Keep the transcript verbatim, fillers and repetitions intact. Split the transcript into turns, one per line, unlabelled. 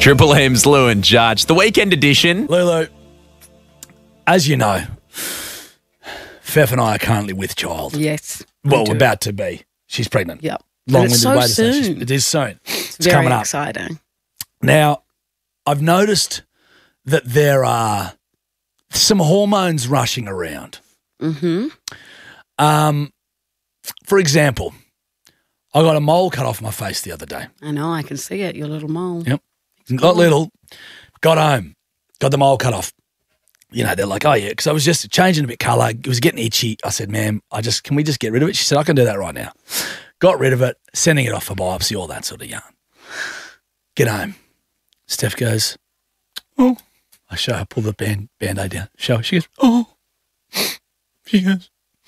Triple M's Lou and Judge. The weekend edition.
Lulu, as you know, Fef and I are currently with child.
Yes.
Well,
do.
we're about to be. She's pregnant.
Yep.
Long-winded
it's so
way to say she's-
soon.
It is soon.
It's,
It's
very
coming up.
exciting.
Now, I've noticed that there are some hormones rushing around.
Mm-hmm.
Um, for example, I got a mole cut off my face the other day.
I know, I can see it, your little mole.
Yep. Not little. Got home. Got the mole cut off. You know, they're like, oh, yeah, because I was just changing a bit colour. It was getting itchy. I said, ma'am, I just, can we just get rid of it? She said, I can do that right now. Got rid of it, sending it off for biopsy, all that sort of yarn. Get home. Steph goes, oh. I show her, pull the band, Band-Aid down. Show her. She goes, oh. She goes,